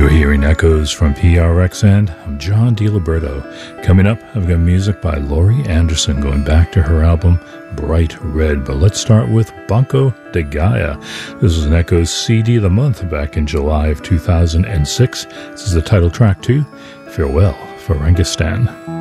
You're hearing echoes from PRX, and I'm John DiLiberto. Coming up, I've got music by Laurie Anderson going back to her album Bright Red. But let's start with Banco de Gaia. This was an Echoes CD of the month back in July of 2006. This is the title track to Farewell, Ferengistan.